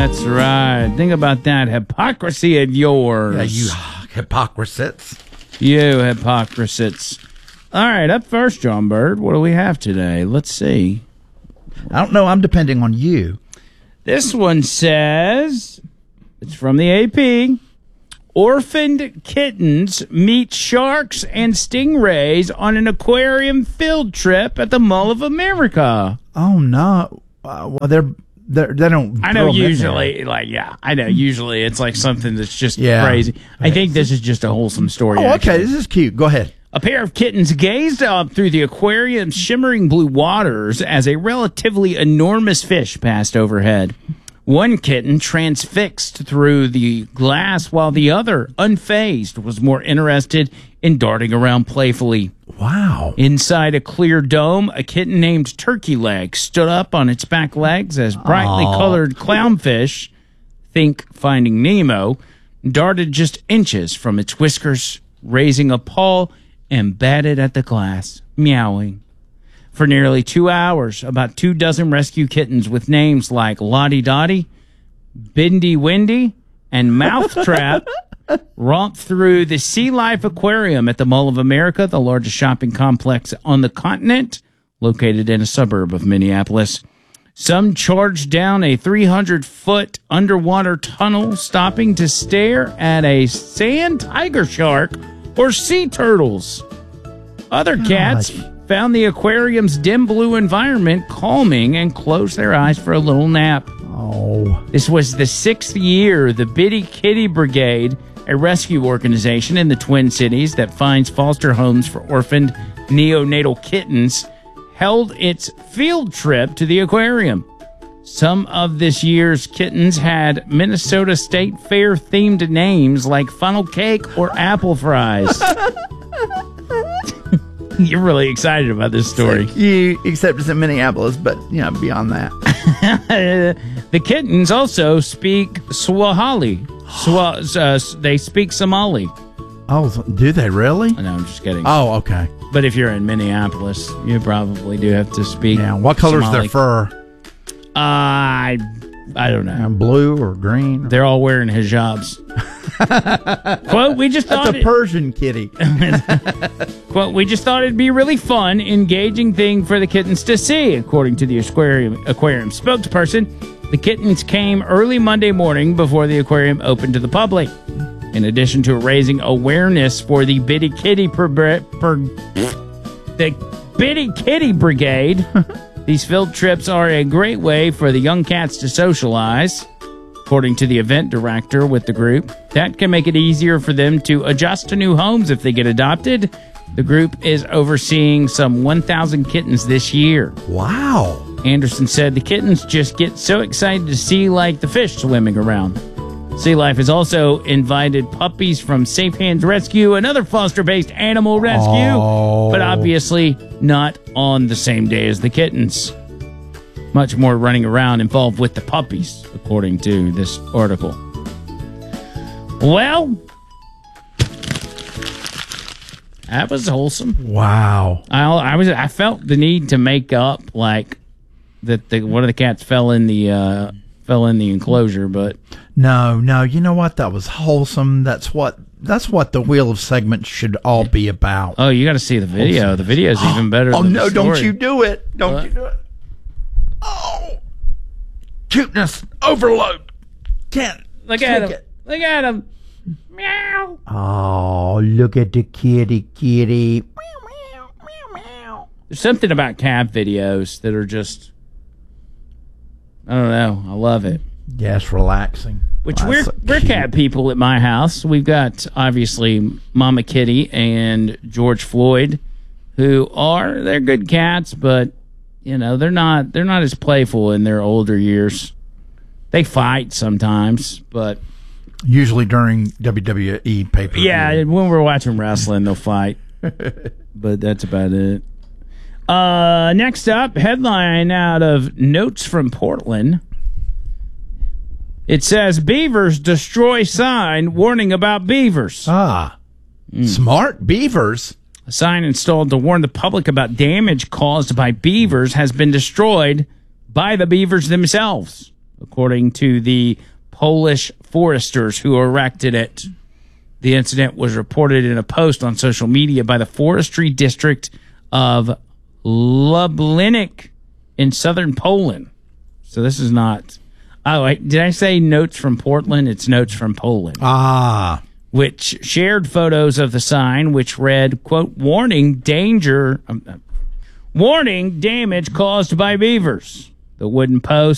That's right. Think about that hypocrisy of yours. Yeah, you hypocrites. You hypocrites. All right, up first, John Bird. What do we have today? Let's see. I don't know. I'm depending on you. This one says, it's from the AP. Orphaned kittens meet sharks and stingrays on an aquarium field trip at the Mall of America. Oh, no. Well, they don't. I know usually, I know usually it's like something that's just crazy. I think this is just a wholesome story. Oh, okay. This is cute. Go ahead. A pair of kittens gazed up through the aquarium's shimmering blue waters as a relatively enormous fish passed overhead. One kitten transfixed through the glass while the other, unfazed, was more interested in darting around playfully. Wow. Inside a clear dome, a kitten named Turkey Leg stood up on its back legs as brightly colored clownfish, think Finding Nemo, darted just inches from its whiskers, raising a paw and batted at the glass, meowing. For nearly 2 hours, about 24 rescue kittens with names like Lottie Dottie, Bindi Windy, and Mouthtrap romped through the Sea Life Aquarium at the Mall of America, the largest shopping complex on the continent, located in a suburb of Minneapolis. Some charged down a 300-foot underwater tunnel, stopping to stare at a sand tiger shark or sea turtles. Other cats found the aquarium's dim blue environment calming and closed their eyes for a little nap. Oh. This was the 6th year the Bitty Kitty Brigade, a rescue organization in the Twin Cities that finds foster homes for orphaned neonatal kittens, held its field trip to the aquarium. Some of this year's kittens had Minnesota State Fair themed names like funnel cake or apple fries. You're really excited about this story. Except it's in Minneapolis, but beyond that. The kittens also speak Swahili. They speak Somali. Oh, do they really? No, I'm just kidding. Oh, okay. But if you're in Minneapolis, you probably do have to speak. Yeah. What color's their fur? I don't know. Blue or green? They're all wearing hijabs. Quote, we just thought that's a Persian kitty. Quote, we just thought it'd be really fun, engaging thing for the kittens to see, according to the aquarium spokesperson. The kittens came early Monday morning before the aquarium opened to the public. In addition to raising awareness for the Bitty Kitty Brigade, these field trips are a great way for the young cats to socialize. According to the event director with the group, that can make it easier for them to adjust to new homes if they get adopted. The group is overseeing some 1,000 kittens this year. Wow. Anderson said the kittens just get so excited to see the fish swimming around. Sea Life has also invited puppies from Safe Hands Rescue, another foster-based animal rescue, but obviously not on the same day as the kittens. Much more running around involved with the puppies, according to this article. Well, that was wholesome. Wow. I felt the need to make up that one of the cats fell in the enclosure, but no. You know what? That was wholesome. That's what the Wheel of Segments should all be about. Oh, you got to see the video. Wholesome. The video is even better. Than the story. Don't you do it! Don't you do it! Oh, cuteness overload. Can't look at him. Look at him. Meow. Oh, look at the kitty. Meow, meow, meow, meow. There's something about cat videos that are just, I don't know. I love it. Yes, relaxing. Which we're cat people at my house. We've got obviously Mama Kitty and George Floyd, they're good cats, but they're not as playful in their older years. They fight sometimes, but usually during WWE pay-per-view. Yeah, when we're watching wrestling, they'll fight. But that's about it. Next up, headline out of Notes from Portland. It says, beavers destroy sign warning about beavers. Smart beavers. A sign installed to warn the public about damage caused by beavers has been destroyed by the beavers themselves, according to the Polish foresters who erected it. The incident was reported in a post on social media by the forestry district of Lublinic in southern Poland. So this is not... Oh, did I say notes from Portland? It's notes from Poland. Which shared photos of the sign, which read, quote, warning, damage caused by beavers. The wooden post